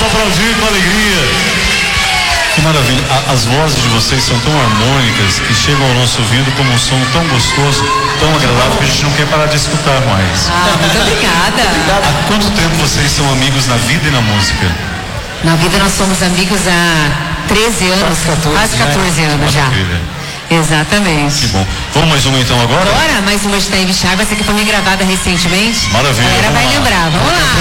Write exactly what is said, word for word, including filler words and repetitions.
aplaudir com alegria. Que maravilha, as vozes de vocês são tão harmônicas que chegam ao nosso ouvido como um som tão gostoso, tão agradável que a gente não quer parar de escutar mais. Ah, muito obrigada. Há quanto tempo vocês são amigos na vida e na música? Na vida nós somos amigos há treze anos, quase quatorze anos já. Exatamente. Que bom. Vamos mais uma então agora? Bora, mais uma de Taíbe Chagas, essa aqui foi gravada recentemente. Maravilha. A galera vai lembrar, vamos lá.